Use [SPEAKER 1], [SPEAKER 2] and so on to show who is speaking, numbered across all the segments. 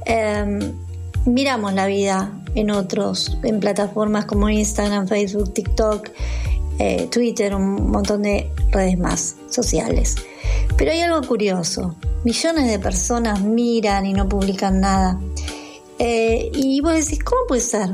[SPEAKER 1] miramos la vida en otros, en plataformas como Instagram, Facebook, TikTok, Twitter, un montón de redes más sociales. Pero hay algo curioso, millones de personas miran y no publican nada. Y vos decís, ¿cómo puede ser?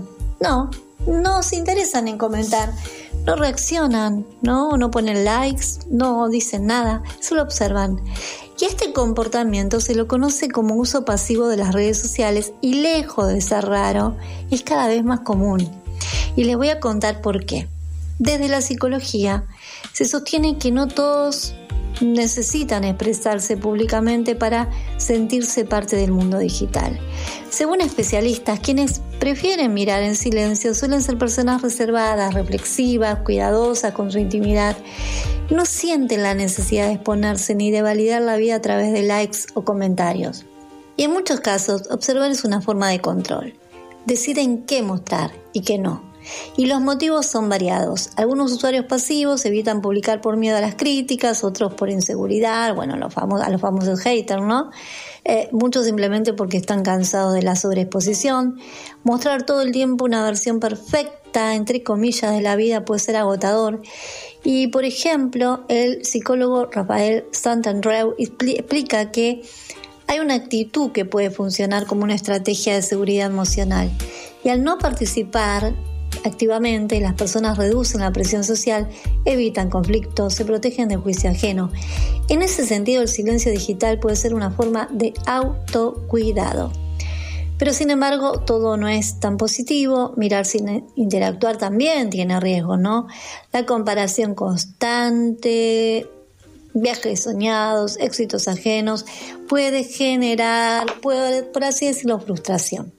[SPEAKER 1] No se interesan en comentar, no reaccionan, no ponen likes, no dicen nada, solo observan. Y este comportamiento se lo conoce como uso pasivo de las redes sociales y lejos de ser raro, es cada vez más común. Y les voy a contar por qué. Desde la psicología se sostiene que no todos necesitan expresarse públicamente para sentirse parte del mundo digital. Según especialistas, quienes prefieren mirar en silencio suelen ser personas reservadas, reflexivas, cuidadosas con su intimidad. No sienten la necesidad de exponerse ni de validar la vida a través de likes o comentarios. Y en muchos casos, observar es una forma de control. Deciden qué mostrar y qué no. Y los motivos son variados. Algunos usuarios pasivos evitan publicar por miedo a las críticas, otros por inseguridad, a los famosos haters, ¿no? Muchos simplemente porque están cansados de la sobreexposición. Mostrar todo el tiempo una versión perfecta, entre comillas, de la vida puede ser agotador. Y, por ejemplo, el psicólogo Rafael Santandreu explica que hay una actitud que puede funcionar como una estrategia de seguridad emocional. Y al no participar activamente, las personas reducen la presión social, evitan conflictos, se protegen del juicio ajeno. En ese sentido, el silencio digital puede ser una forma de autocuidado. Pero sin embargo, todo no es tan positivo. Mirar sin interactuar también tiene riesgo, ¿no? La comparación constante, viajes soñados, éxitos ajenos, puede generar, por así decirlo, frustración.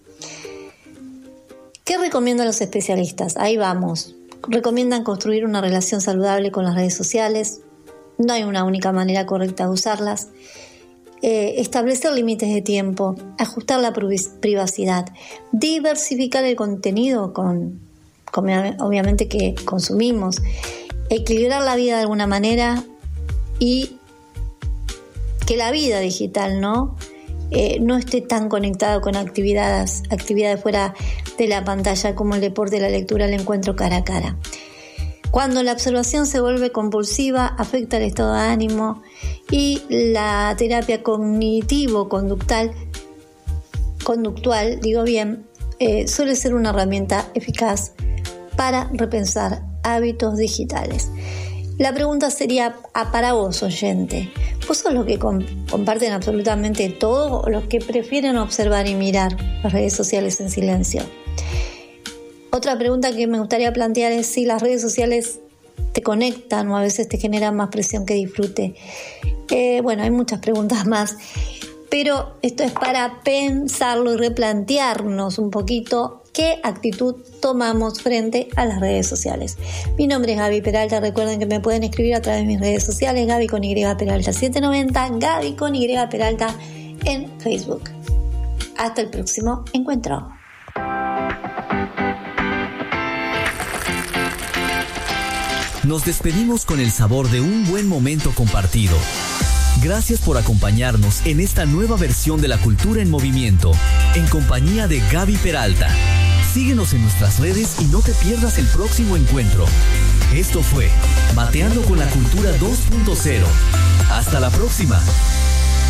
[SPEAKER 1] ¿Qué recomiendan los especialistas? Ahí vamos. Recomiendan construir una relación saludable con las redes sociales. No hay una única manera correcta de usarlas. Establecer límites de tiempo, ajustar la privacidad, diversificar el contenido obviamente que consumimos, equilibrar la vida de alguna manera y que la vida digital no esté tan conectado con actividades fuera de la pantalla como el deporte, la lectura, el encuentro cara a cara. Cuando la observación se vuelve compulsiva, afecta el estado de ánimo y la terapia cognitivo-conductual, suele ser una herramienta eficaz para repensar hábitos digitales. La pregunta sería para vos, oyente. ¿Vos sos los que comparten absolutamente todo o los que prefieren observar y mirar las redes sociales en silencio? Otra pregunta que me gustaría plantear es si las redes sociales te conectan o a veces te generan más presión que disfrute. Hay muchas preguntas más, pero esto es para pensarlo y replantearnos un poquito qué actitud tomamos frente a las redes sociales. Mi nombre es Gaby Peralta, recuerden que me pueden escribir a través de mis redes sociales, Gaby con Y Peralta 790, Gaby con Y Peralta en Facebook. Hasta el próximo encuentro.
[SPEAKER 2] Nos despedimos con el sabor de un buen momento compartido. Gracias por acompañarnos en esta nueva versión de La Cultura en Movimiento, en compañía de Gaby Peralta. Síguenos en nuestras redes y no te pierdas el próximo encuentro. Esto fue Mateando con la Cultura 2.0. Hasta la próxima.